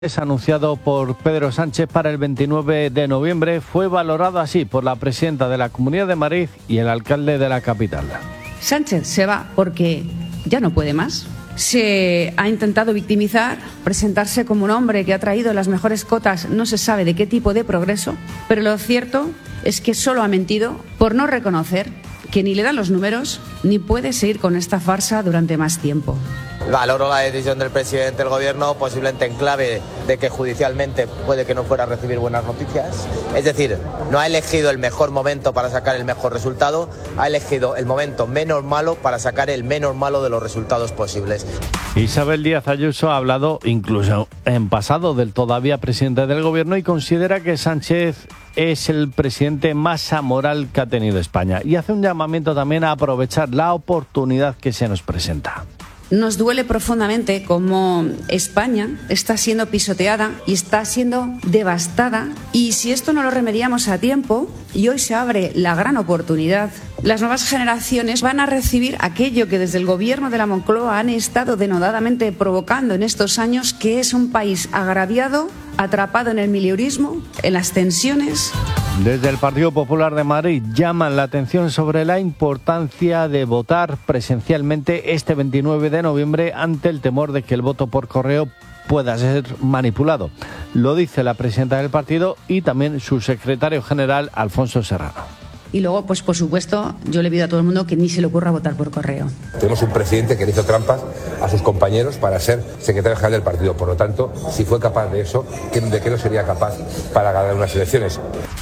Es anunciado por Pedro Sánchez para el 29 de noviembre, fue valorado así por la presidenta de la Comunidad de Madrid y el alcalde de la capital. Sánchez se va porque ya no puede más. Se ha intentado victimizar, presentarse como un hombre que ha traído las mejores cotas, no se sabe de qué tipo de progreso, pero lo cierto es que solo ha mentido por no reconocer que ni le dan los números ni puede seguir con esta farsa durante más tiempo. Valoro la decisión del presidente del gobierno, posiblemente en clave de que judicialmente puede que no fuera a recibir buenas noticias. Es decir, no ha elegido el mejor momento para sacar el mejor resultado, ha elegido el momento menos malo para sacar el menos malo de los resultados posibles. Isabel Díaz Ayuso ha hablado incluso en pasado del todavía presidente del gobierno y considera que Sánchez es el presidente más amoral que ha tenido España y hace un llamamiento también a aprovechar la oportunidad que se nos presenta. Nos duele profundamente cómo España está siendo pisoteada y está siendo devastada, y si esto no lo remediamos a tiempo y hoy se abre la gran oportunidad, las nuevas generaciones van a recibir aquello que desde el gobierno de la Moncloa han estado denodadamente provocando en estos años, que es un país agraviado, atrapado en el mileurismo, en las tensiones. Desde el Partido Popular de Madrid llaman la atención sobre la importancia de votar presencialmente este 29 de noviembre ante el temor de que el voto por correo pueda ser manipulado. Lo dice la presidenta del partido y también su secretario general, Alfonso Serrano. Y luego, pues por supuesto, yo le pido a todo el mundo que ni se le ocurra votar por correo. Tenemos un presidente que le hizo trampas a sus compañeros para ser secretario general del partido. Por lo tanto, si fue capaz de eso, ¿de qué no sería capaz para ganar unas elecciones?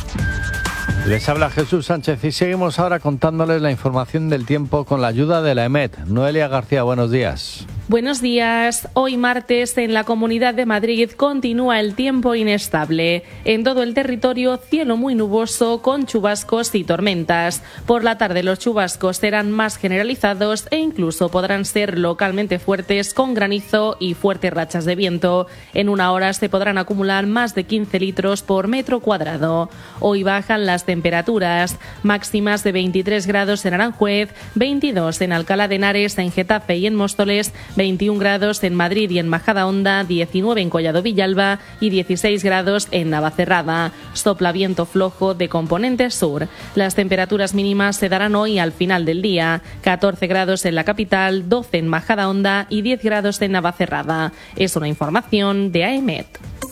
Les habla Jesús Sánchez y seguimos ahora contándoles la información del tiempo con la ayuda de la EMET. Noelia García, buenos días. Buenos días. Hoy martes en la Comunidad de Madrid continúa el tiempo inestable. En todo el territorio cielo muy nuboso con chubascos y tormentas. Por la tarde los chubascos serán más generalizados e incluso podrán ser localmente fuertes con granizo y fuertes rachas de viento. En una hora se podrán acumular más de 15 litros por metro cuadrado. Hoy bajan las temperaturas, máximas de 23 grados en Aranjuez, 22 en Alcalá de Henares, en Getafe y en Móstoles, 21 grados en Madrid y en Majadahonda, 19 en Collado Villalba y 16 grados en Navacerrada. Sopla viento flojo de componente sur. Las temperaturas mínimas se darán hoy al final del día. 14 grados en la capital, 12 en Majadahonda y 10 grados en Navacerrada. Es una información de AEMET.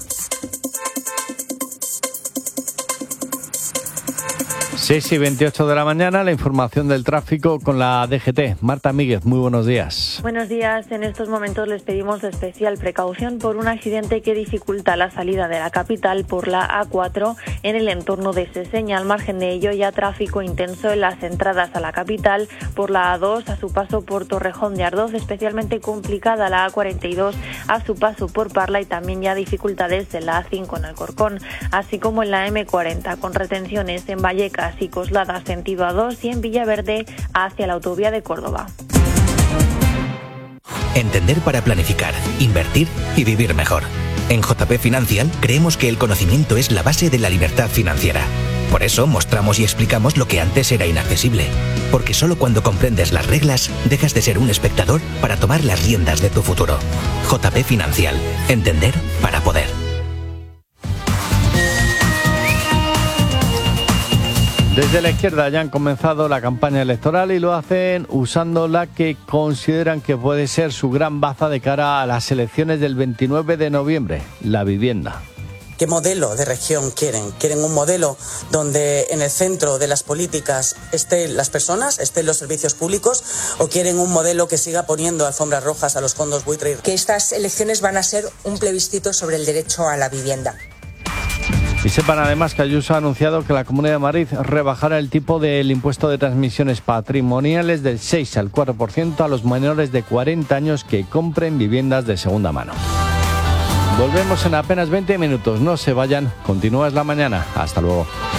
6:28 de la mañana, la información del tráfico con la DGT. Marta Míguez, muy buenos días. Buenos días. En estos momentos les pedimos especial precaución por un accidente que dificulta la salida de la capital por la A4 en el entorno de Seseña. Al margen de ello, ya tráfico intenso en las entradas a la capital por la A2 a su paso por Torrejón de Ardoz, especialmente complicada la A42 a su paso por Parla y también ya dificultades en la A5 en Alcorcón, así como en la M40 con retenciones en Vallecas y Coslada sentido A2 y en Villaverde hacia la autovía de Córdoba. Entender para planificar, invertir y vivir mejor. En JP Financial creemos que el conocimiento es la base de la libertad financiera. Por eso mostramos y explicamos lo que antes era inaccesible. Porque solo cuando comprendes las reglas dejas de ser un espectador para tomar las riendas de tu futuro. JP Financial. Entender para poder. Desde la izquierda ya han comenzado la campaña electoral y lo hacen usando la que consideran que puede ser su gran baza de cara a las elecciones del 29 de noviembre, la vivienda. ¿Qué modelo de región quieren? ¿Quieren un modelo donde en el centro de las políticas estén las personas, estén los servicios públicos, o quieren un modelo que siga poniendo alfombras rojas a los fondos buitre? Que estas elecciones van a ser un plebiscito sobre el derecho a la vivienda. Y sepan además que Ayuso ha anunciado que la Comunidad de Madrid rebajará el tipo del impuesto de transmisiones patrimoniales del 6 al 4% a los menores de 40 años que compren viviendas de segunda mano. Volvemos en apenas 20 minutos. No se vayan. Continúa Es la Mañana. Hasta luego.